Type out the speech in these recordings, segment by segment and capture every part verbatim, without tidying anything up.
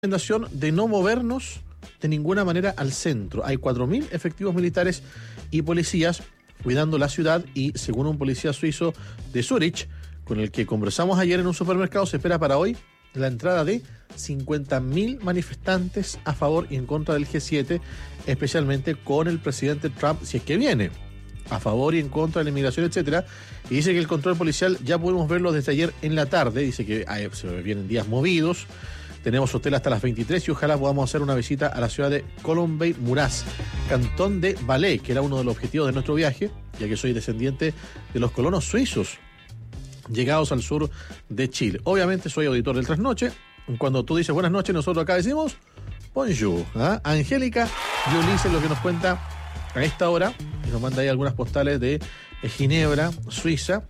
recomendación de no movernos de ninguna manera al centro. Hay cuatro mil efectivos militares y policías cuidando la ciudad y, según un policía suizo de Zurich, con el que conversamos ayer en un supermercado, se espera para hoy la entrada de cincuenta mil manifestantes a favor y en contra del G siete, especialmente con el presidente Trump, si es que viene, a favor y en contra de la inmigración, etcétera. Y dice que el control policial ya podemos verlo desde ayer en la tarde. Dice que ay, se vienen días movidos. Tenemos hotel hasta las veintitrés y ojalá podamos hacer una visita a la ciudad de Colombey-Muraz, cantón de Valais, que era uno de los objetivos de nuestro viaje, ya que soy descendiente de los colonos suizos llegados al sur de Chile. Obviamente soy auditor del Trasnoche. Cuando tú dices buenas noches, nosotros acá decimos bonjour. ¿Ah? Angélica y Ulises lo que nos cuenta a esta hora, y nos manda ahí algunas postales de Ginebra, Suiza.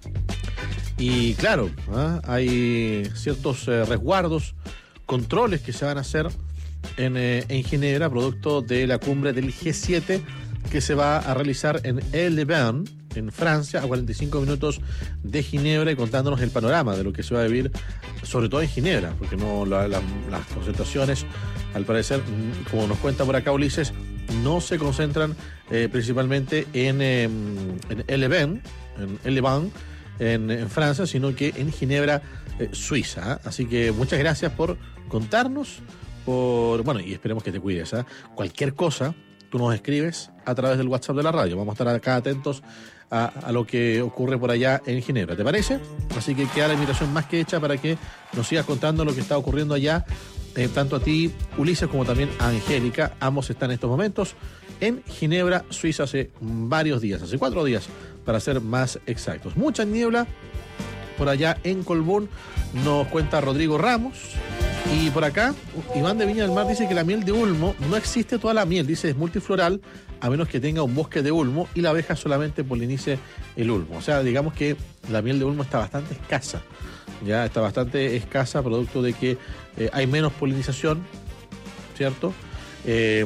Y claro, ¿ah? hay ciertos eh, resguardos, controles que se van a hacer en, eh, en Ginebra, producto de la cumbre del G siete que se va a realizar en El-Les-Bains, en Francia, a cuarenta y cinco minutos de Ginebra, y contándonos el panorama de lo que se va a vivir, sobre todo en Ginebra, porque no la, la, las concentraciones, al parecer, como nos cuenta por acá Ulises, no se concentran eh, principalmente en, eh, en El-Les-Bains, en El-Les-Bains, en, en Francia, sino que en Ginebra, eh, Suiza. ¿eh? Así que muchas gracias por contarnos, por bueno, y esperemos que te cuides. ¿eh? Cualquier cosa, tú nos escribes a través del WhatsApp de la radio. Vamos a estar acá atentos a, a lo que ocurre por allá en Ginebra. ¿Te parece? Así que queda la invitación más que hecha para que nos sigas contando lo que está ocurriendo allá, eh, tanto a ti, Ulises, como también a Angélica. Ambos están en estos momentos en Ginebra, Suiza, hace varios días, hace cuatro días, para ser más exactos. Mucha niebla por allá en Colbún, nos cuenta Rodrigo Ramos. Y por acá, Iván de Viña del Mar dice que la miel de ulmo, no existe toda la miel, dice es multifloral, a menos que tenga un bosque de ulmo y la abeja solamente polinice el ulmo. O sea, digamos que la miel de ulmo está bastante escasa, ya está bastante escasa, producto de que eh, hay menos polinización, ¿cierto? Eh,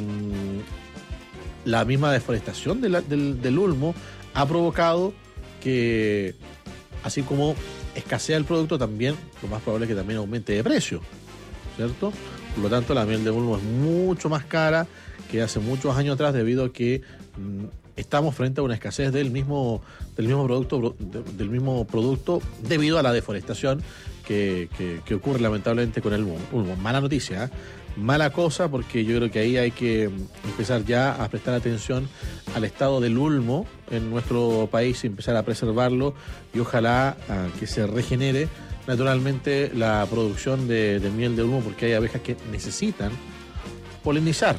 la misma deforestación de la, del, del ulmo ha provocado que, así como escasea el producto, también lo más probable es que también aumente de precio, ¿cierto? Por lo tanto, la miel de ulmo es mucho más cara que hace muchos años atrás, debido a que mmm, estamos frente a una escasez del mismo, del mismo producto, de, del mismo producto debido a la deforestación que, que, que ocurre lamentablemente con el ulmo. Mala noticia, ¿eh? Mala cosa, porque yo creo que ahí hay que empezar ya a prestar atención al estado del ulmo en nuestro país y empezar a preservarlo, y ojalá uh, que se regenere naturalmente la producción de, de miel de ulmo, porque hay abejas que necesitan polinizar.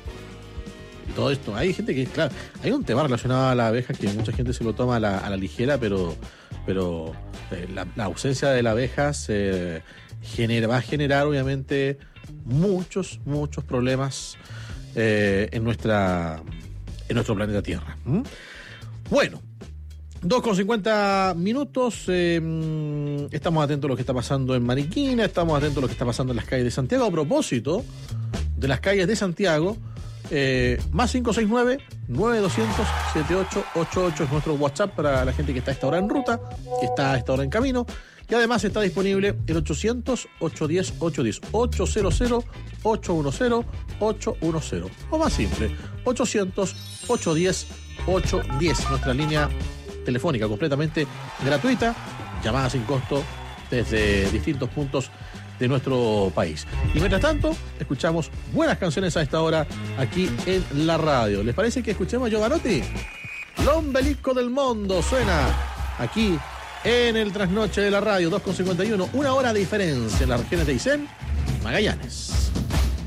Y todo esto, hay gente que, claro, hay un tema relacionado a la abeja que mucha gente se lo toma a la, a la ligera, pero, pero eh, la, la ausencia de la abeja se genera, va a generar obviamente muchos, muchos problemas eh, en nuestra en nuestro planeta Tierra. ¿Mm? Bueno, dos con cincuenta minutos, eh, estamos atentos a lo que está pasando en Mariquina, estamos atentos a lo que está pasando en las calles de Santiago. A propósito de las calles de Santiago, eh, más cinco seis nueve, nueve dos cero cero, siete ocho ocho ocho es nuestro WhatsApp para la gente que está a esta hora en ruta, que está a esta hora en camino. Y además está disponible el ochocientos, ochocientos diez, ochocientos diez, ochocientos, ochocientos cero, ochocientos cero. O más simple, ochocientos, ochocientos diez, ochocientos diez. Nuestra línea telefónica completamente gratuita, llamada sin costo desde distintos puntos de nuestro país. Y mientras tanto, escuchamos buenas canciones a esta hora aquí en la radio. ¿Les parece que escuchemos a Giovanotti? L'ombelico del mundo suena aquí en el Trasnoche de la radio. Dos con cincuenta y uno, una hora de diferencia en las regiones de Aysén y Magallanes.